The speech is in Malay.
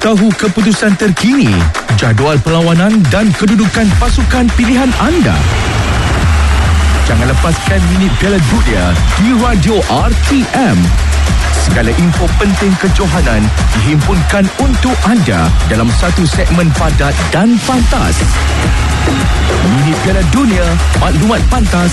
tahu keputusan terkini, jadual perlawanan dan kedudukan pasukan pilihan anda. Jangan lepaskan minit Piala Dunia di Radio RTM. Segala info penting kejohanan dihimpunkan untuk anda dalam satu segmen padat dan pantas. Minit Piala Dunia, maklumat pantas